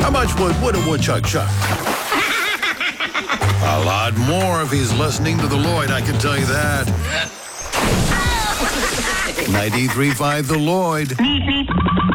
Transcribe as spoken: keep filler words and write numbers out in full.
How much would Would a woodchuck chuck? A lot more if he's listening to the Lloyd, I can tell you that. ninety-three point five The Lloyd.